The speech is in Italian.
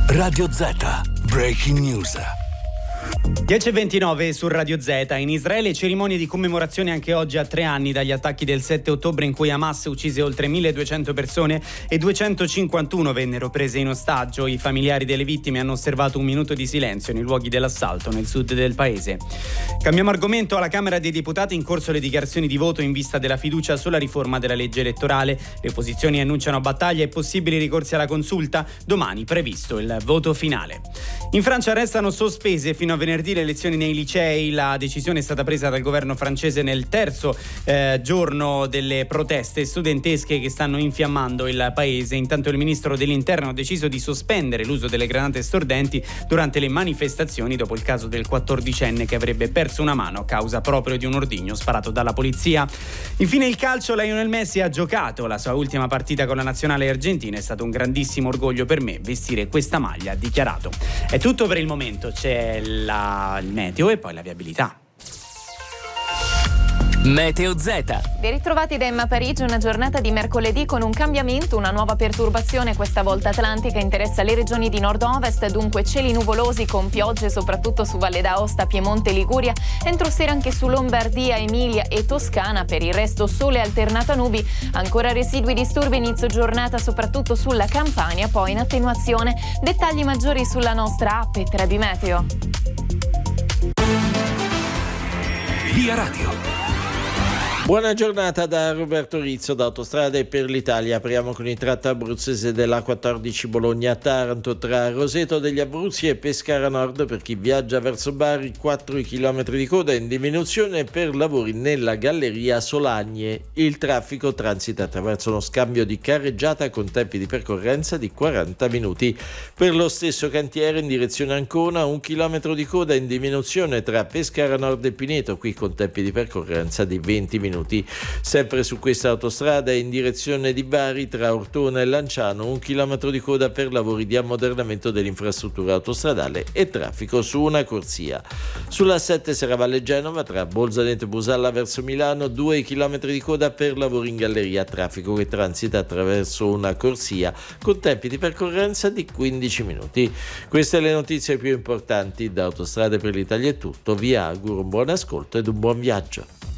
Radio Z, Breaking News. 10:29 su Radio Z. In Israele cerimonie di commemorazione anche oggi a 3 anni dagli attacchi del 7 ottobre in cui Hamas uccise oltre 1200 persone e 251 vennero prese in ostaggio. I familiari delle vittime hanno osservato un minuto di silenzio nei luoghi dell'assalto nel sud del paese. Cambiamo argomento. Alla Camera dei Deputati in corso le dichiarazioni di voto in vista della fiducia sulla riforma della legge elettorale. Le opposizioni annunciano battaglie e possibili ricorsi alla consulta. Domani previsto il voto finale. In Francia restano sospese fino a venerdì le lezioni nei licei. La decisione è stata presa dal governo francese nel terzo giorno delle proteste studentesche che stanno infiammando il paese. Intanto il ministro dell'Interno ha deciso di sospendere l'uso delle granate stordenti durante le manifestazioni dopo il caso del 14enne che avrebbe perso una mano a causa proprio di un ordigno sparato dalla polizia. Infine il calcio. Lionel Messi ha giocato la sua ultima partita con la nazionale argentina. È stato un grandissimo orgoglio per me vestire questa maglia, ha dichiarato. È tutto per il momento, c'è il meteo e poi la viabilità. Meteo Z. Ben ritrovati da Emma Parigi, una giornata di mercoledì con un cambiamento, una nuova perturbazione, questa volta atlantica, interessa le regioni di nord-ovest, dunque cieli nuvolosi con piogge soprattutto su Valle d'Aosta, Piemonte e Liguria, entro sera anche su Lombardia, Emilia e Toscana, per il resto sole alternato a nubi, ancora residui disturbi inizio giornata soprattutto sulla Campania, poi in attenuazione. Dettagli maggiori sulla nostra app e Trebi Meteo. Via Radio. Buona giornata da Roberto Rizzo da Autostrade per l'Italia. Apriamo con il tratto abruzzese della 14 Bologna-Taranto tra Roseto degli Abruzzi e Pescara Nord. Per chi viaggia verso Bari, 4 km di coda in diminuzione per lavori nella galleria Solagne. Il traffico transita attraverso uno scambio di carreggiata con tempi di percorrenza di 40 minuti. Per lo stesso cantiere in direzione Ancona, 1 chilometro di coda in diminuzione tra Pescara Nord e Pineto, qui con tempi di percorrenza di 20 minuti. Sempre su questa autostrada in direzione di Bari tra Ortona e Lanciano, 1 chilometro di coda per lavori di ammodernamento dell'infrastruttura autostradale e traffico su una corsia. Sulla 7 Serravalle Genova tra Bolzaneto e Busalla verso Milano, 2 chilometri di coda per lavori in galleria, traffico che transita attraverso una corsia con tempi di percorrenza di 15 minuti. Queste le notizie più importanti. Da Autostrade per l'Italia è tutto, vi auguro un buon ascolto ed un buon viaggio.